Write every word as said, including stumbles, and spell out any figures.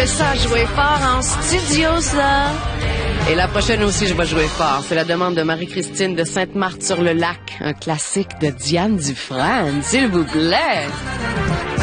Ouais, ça a joué fort en studio, ça. Et la prochaine aussi, je vais jouer fort. C'est la demande de Marie-Christine de Sainte-Marthe-sur-le-Lac. Un classique de Diane Dufresne, s'il vous plaît.